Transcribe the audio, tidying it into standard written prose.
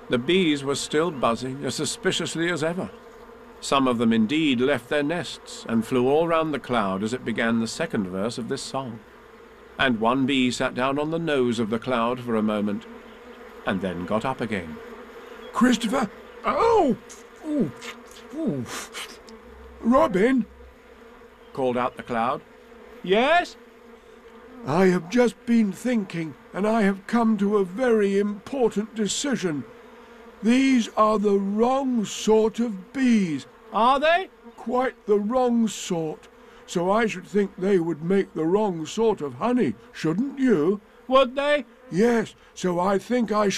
The bees were still buzzing as suspiciously as ever. Some of them indeed left their nests and flew all round the cloud as it began the second verse of this song. And one bee sat down on the nose of the cloud for a moment, and then got up again. Christopher! Oh! Ooh. Ooh. Robin! Called out the cloud. Yes? I have just been thinking, and I have come to a very important decision. These are the wrong sort of bees. Are they? Quite the wrong sort. So I should think they would make the wrong sort of honey, shouldn't you? Would they? Yes, so I think I